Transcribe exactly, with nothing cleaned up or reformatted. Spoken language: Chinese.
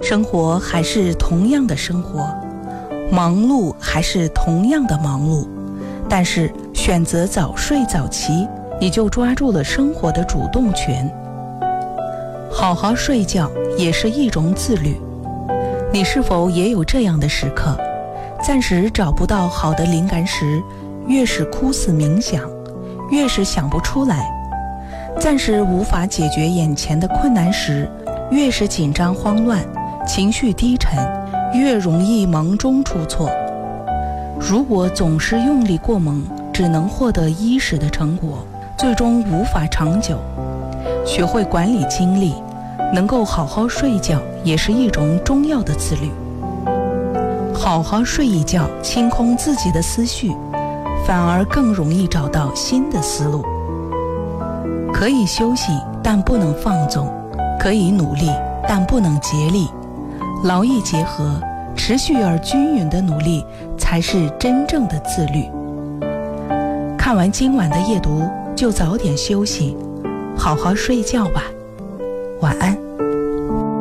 生活还是同样的生活，忙碌还是同样的忙碌，但是选择早睡早起，你就抓住了生活的主动权。好好睡觉也是一种自律。你是否也有这样的时刻，暂时找不到好的灵感时，越是苦思冥想，越是想不出来；暂时无法解决眼前的困难时，越是紧张慌乱，情绪低沉，越容易忙中出错。如果总是用力过猛，只能获得一时的成果，最终无法长久。学会管理精力，能够好好睡觉，也是一种重要的自律。好好睡一觉，清空自己的思绪，反而更容易找到新的思路。可以休息，但不能放纵；可以努力，但不能竭力。劳逸结合，持续而均匀的努力，才是真正的自律。看完今晚的夜读，就早点休息，好好睡觉吧。晚安。